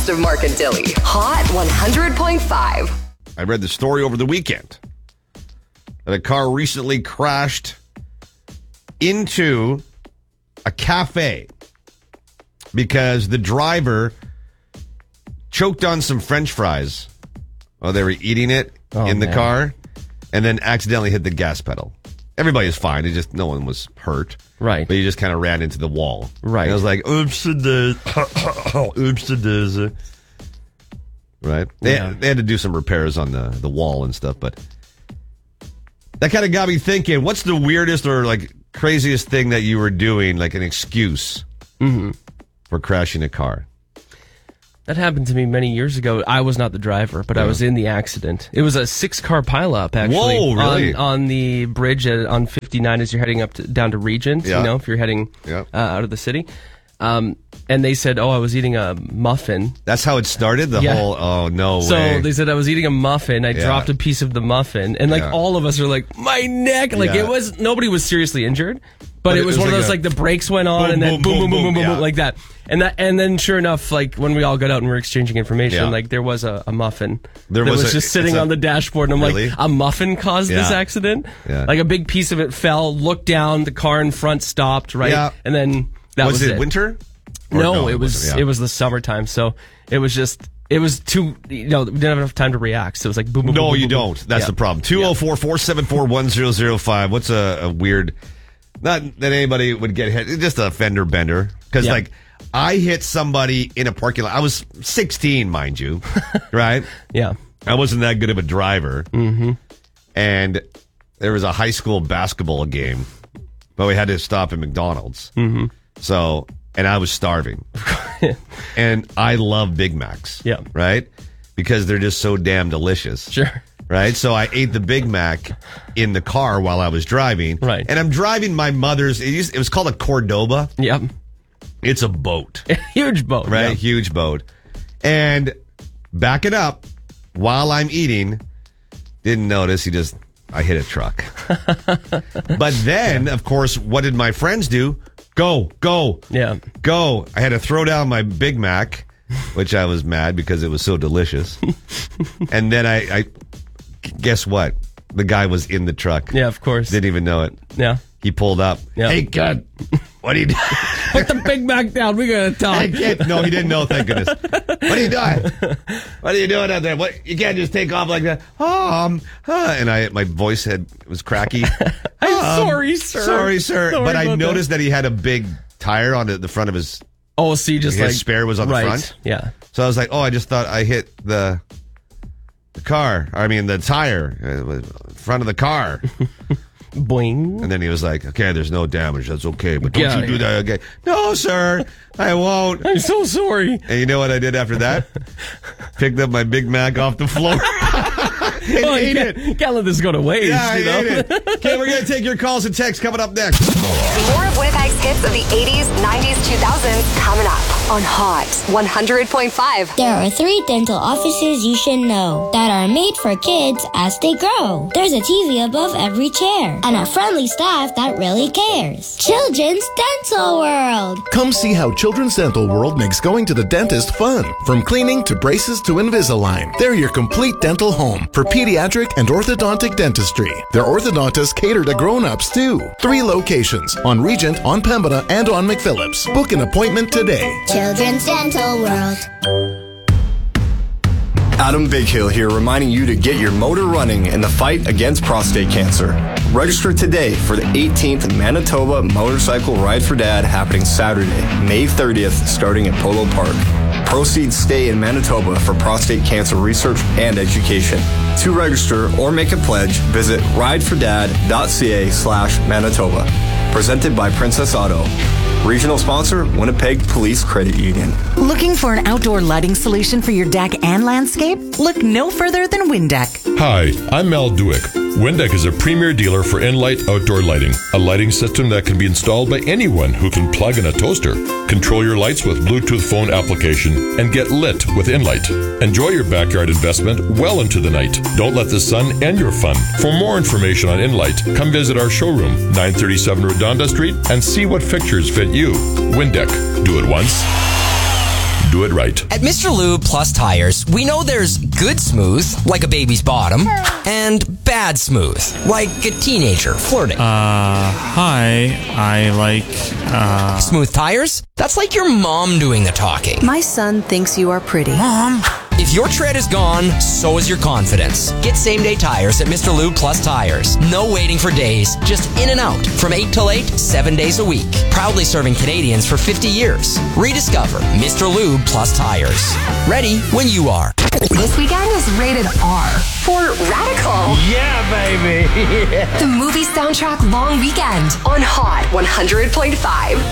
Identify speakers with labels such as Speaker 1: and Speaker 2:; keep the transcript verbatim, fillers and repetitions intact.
Speaker 1: best of Mark and Dilly. Hot one hundred point five.
Speaker 2: I read the story over the weekend that a car recently crashed into a cafe because the driver choked on some French fries while they were eating it oh, in the man. car and then accidentally hit the gas pedal. Everybody was fine. It just, no one was hurt.
Speaker 3: Right.
Speaker 2: But you just kind of ran into the wall.
Speaker 3: Right.
Speaker 2: And I was like, oops, it is. Oops, it is. Right. They, yeah. they had to do some repairs on the, the wall and stuff, but that kind of got me thinking, what's the weirdest or like craziest thing that you were doing, like an excuse
Speaker 3: mm-hmm.
Speaker 2: for crashing a car?
Speaker 3: That happened to me many years ago. I was not the driver, but yeah. I was in the accident. It was a six-car pileup, actually.
Speaker 2: Whoa, really?
Speaker 3: On, on the bridge at, on fifty-nine as you're heading up to, down to Regent, yeah. you know, if you're heading yeah. uh, out of the city. Um, and they said, oh, I was eating a muffin.
Speaker 2: That's how it started? The
Speaker 3: yeah.
Speaker 2: whole, oh, no
Speaker 3: so
Speaker 2: way.
Speaker 3: So they said I was eating a muffin. I yeah. dropped a piece of the muffin. And, like, yeah. all of us are like, my neck. Like, yeah. it was, nobody was seriously injured. But, but it, was it was one like of those, a, like, the brakes went on, boom, and then boom, boom, boom, boom, boom, boom, yeah. boom, like that. And that, and then, sure enough, like, when we all got out and we were exchanging information, yeah. like, there was a, a muffin
Speaker 2: there
Speaker 3: that
Speaker 2: was,
Speaker 3: was
Speaker 2: a,
Speaker 3: just sitting
Speaker 2: a,
Speaker 3: on the dashboard. And I'm really? like, a muffin caused yeah. this accident?
Speaker 2: Yeah.
Speaker 3: Like, a big piece of it fell, looked down, the car in front stopped, right?
Speaker 2: Yeah.
Speaker 3: And then that was,
Speaker 2: was
Speaker 3: it.
Speaker 2: it winter? Or
Speaker 3: no,
Speaker 2: no,
Speaker 3: it was, yeah. it was the summertime. So it was just, it was too, you know, we didn't have enough time to react. So it was like, boom, boom,
Speaker 2: no,
Speaker 3: boom, boom,
Speaker 2: you
Speaker 3: boom,
Speaker 2: don't.
Speaker 3: boom.
Speaker 2: That's
Speaker 3: yeah.
Speaker 2: the problem. two oh four, four seven four, one oh oh five. What's a, a weird, not that anybody would get hit, just a fender bender. Because, yeah. like, I hit somebody in a parking lot. I was sixteen, mind you, right?
Speaker 3: Yeah.
Speaker 2: I wasn't that good of a driver.
Speaker 3: Mm-hmm.
Speaker 2: And there was a high school basketball game, but we had to stop at McDonald's.
Speaker 3: Mm-hmm.
Speaker 2: So, and I was starving. And I love Big Macs.
Speaker 3: Yeah.
Speaker 2: Right? Because they're just so damn delicious.
Speaker 3: Sure.
Speaker 2: Right? So I ate the Big Mac in the car while I was driving.
Speaker 3: Right.
Speaker 2: And I'm driving my mother's, it, used, it was called a Cordoba.
Speaker 3: Yep.
Speaker 2: It's a boat.
Speaker 3: Huge boat.
Speaker 2: Right?
Speaker 3: Yeah.
Speaker 2: Huge boat. And backing up while I'm eating, didn't notice, he just, I hit a truck. But then, of course, what did my friends do? Go, go,
Speaker 3: yeah,
Speaker 2: go. I had to throw down my Big Mac, which I was mad because it was so delicious. And then I, I, guess what? The guy was in the truck.
Speaker 3: Yeah, of course.
Speaker 2: Didn't even know it.
Speaker 3: Yeah.
Speaker 2: He pulled up.
Speaker 3: Yeah.
Speaker 2: Hey, kid, what are you doing?
Speaker 3: Put the Big Mac down. We're going to talk.
Speaker 2: Hey, kid. No, he didn't know, thank goodness. What are you doing? What are you doing out there? What? You can't just take off like that. Oh, um, huh. And I, my voice had was cracky.
Speaker 3: I'm
Speaker 2: um,
Speaker 3: sorry, sir.
Speaker 2: Sorry, sir.
Speaker 3: Sorry
Speaker 2: but I noticed
Speaker 3: that.
Speaker 2: that he had a big tire on the, the front of his.
Speaker 3: Oh, see, just
Speaker 2: his
Speaker 3: like
Speaker 2: spare was on
Speaker 3: right.
Speaker 2: the front.
Speaker 3: Yeah.
Speaker 2: So I was like, oh, I just thought I hit the the car. I mean, the tire, uh, front of the car.
Speaker 3: Boing.
Speaker 2: And then he was like, okay, there's no damage. That's okay. But don't
Speaker 3: yeah,
Speaker 2: you do
Speaker 3: yeah.
Speaker 2: that again. No, sir. I won't.
Speaker 3: I'm so sorry.
Speaker 2: And you know what I did after that? Picked up my Big Mac off the floor. and
Speaker 3: oh,
Speaker 2: ate
Speaker 3: you
Speaker 2: it.
Speaker 3: You can't let this go to waste.
Speaker 2: Yeah, I
Speaker 3: you know?
Speaker 2: ate it. Okay, we're going to take your calls and texts coming up next.
Speaker 1: More of Winnipeg's hits of the eighties, nineties, two thousands coming up on Hot one hundred point five.
Speaker 4: There are three dental offices you should know that are made for kids as they grow. There's a T V above every chair and a friendly staff that really cares. Children's Dental World.
Speaker 5: Come see how Children's Dental World makes going to the dentist fun. From cleaning to braces to Invisalign, they're your complete dental home for pediatric and orthodontic dentistry. Their orthodontists cater to grown-ups too. Three locations on Regent, on Pembina, and on McPhillips. Book an appointment today.
Speaker 4: Children's Dental World.
Speaker 6: Adam Bighill here, reminding you to get your motor running in the fight against prostate cancer. Register today for the eighteenth Manitoba Motorcycle Ride for Dad happening Saturday, May thirtieth, starting at Polo Park. Proceeds stay in Manitoba for prostate cancer research and education. To register or make a pledge, visit ridefordad.ca slash Manitoba. Presented by Princess Auto. Regional sponsor, Winnipeg Police Credit Union.
Speaker 7: Looking for an outdoor lighting solution for your deck and landscape? Look no further than Windeck.
Speaker 8: Hi, I'm Mel Duick. Windeck is a premier dealer for Enlight outdoor lighting, a lighting system that can be installed by anyone who can plug in a toaster. Control your lights with Bluetooth phone application and get lit with Enlight. Enjoy your backyard investment well into the night. Don't let the sun end your fun. For more information on Enlight, come visit our showroom, nine thirty-seven Redonda Street, and see what fixtures fit you. Windeck. Do it once. do it right.
Speaker 9: At Mister Lube Plus Tires, we know there's good smooth, like a baby's bottom, and bad smooth, like a teenager flirting.
Speaker 10: Uh, hi, I like, uh...
Speaker 9: Smooth tires? That's like your mom doing the talking.
Speaker 11: My son thinks you are pretty.
Speaker 9: Mom! If your tread is gone, so is your confidence. Get same-day tires at Mister Lube Plus Tires. No waiting for days, just in and out. From eight till eight, seven days a week. Proudly serving Canadians for fifty years. Rediscover Mister Lube Plus Tires. Ready when you are.
Speaker 1: This weekend is rated R for radical.
Speaker 12: Yeah, baby.
Speaker 1: The movie soundtrack long weekend on Hot one hundred point five.